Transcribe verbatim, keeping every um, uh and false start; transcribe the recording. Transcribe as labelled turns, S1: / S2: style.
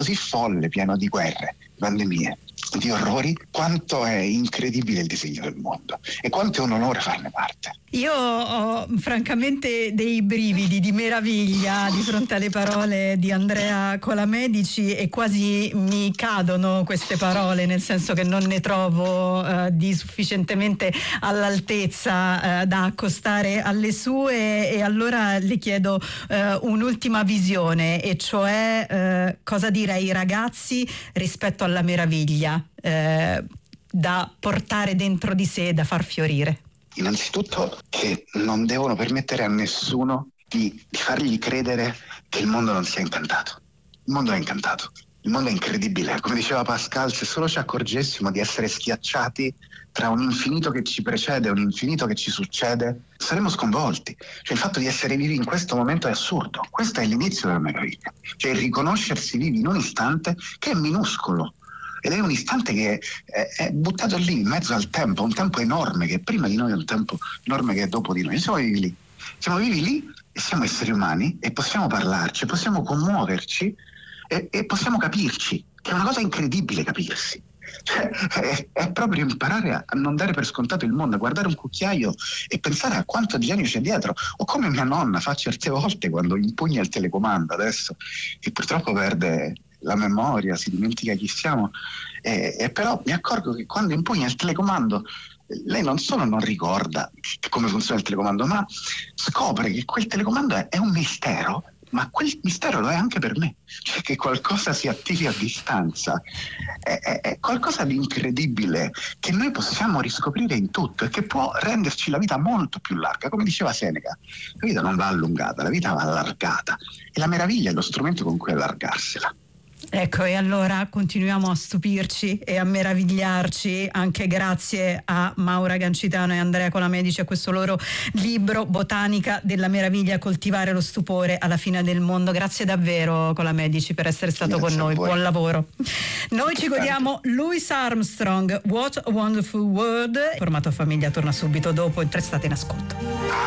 S1: così folle, pieno di guerre, pandemie, di orrori, quanto è incredibile il disegno del mondo e quanto è un onore farne parte.
S2: Io ho francamente dei brividi di meraviglia di fronte alle parole di Andrea Colamedici e quasi mi cadono queste parole, nel senso che non ne trovo eh, di sufficientemente all'altezza eh, da accostare alle sue, e allora le chiedo eh, un'ultima visione, e cioè eh, cosa dire ai ragazzi rispetto alla meraviglia eh, da portare dentro di sé, da far fiorire.
S1: Innanzitutto che non devono permettere a nessuno di, di fargli credere che il mondo non sia incantato. Il mondo è incantato, il mondo è incredibile. Come diceva Pascal, se solo ci accorgessimo di essere schiacciati tra un infinito che ci precede e un infinito che ci succede, saremmo sconvolti. Cioè il fatto di essere vivi in questo momento è assurdo. Questo è l'inizio della meraviglia. Cioè il riconoscersi vivi in un istante che è minuscolo. Ed è un istante che è, è buttato lì in mezzo al tempo, un tempo enorme che è prima di noi e un tempo enorme che è dopo di noi. Siamo vivi lì, siamo vivi lì e siamo esseri umani e possiamo parlarci, possiamo commuoverci e, e possiamo capirci, che è una cosa incredibile capirsi. Cioè, è, è proprio imparare a, a non dare per scontato il mondo, a guardare un cucchiaio e pensare a quanto genio c'è dietro, o come mia nonna fa certe volte quando impugna il telecomando adesso, che purtroppo perde la memoria, si dimentica chi siamo, e, e però mi accorgo che quando impugna il telecomando lei non solo non ricorda come funziona il telecomando, ma scopre che quel telecomando è, è un mistero, ma quel mistero lo è anche per me, cioè che qualcosa si attivi a distanza è, è, è qualcosa di incredibile che noi possiamo riscoprire in tutto e che può renderci la vita molto più larga. Come diceva Seneca, la vita non va allungata, la vita va allargata, e la meraviglia è lo strumento con cui allargarsela.
S2: Ecco, e allora continuiamo a stupirci e a meravigliarci anche grazie a Maura Gancitano e Andrea Colamedici, a questo loro libro Botanica della meraviglia, coltivare lo stupore alla fine del mondo. Grazie davvero Colamedici per essere stato
S1: Grazie
S2: con noi, buon lavoro. Noi ci godiamo Louis Armstrong, What a Wonderful World. Formato Famiglia torna subito dopo, in tre state in ascolto.